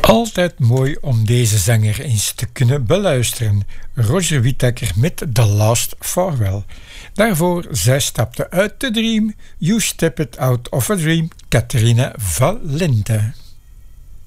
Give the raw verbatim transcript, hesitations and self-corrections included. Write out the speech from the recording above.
Altijd mooi om deze zanger eens te kunnen beluisteren. Roger Whittaker met The Last Farewell. Daarvoor Zij stapte uit de Dream, You Stepped Out of a Dream, Catharina Valente.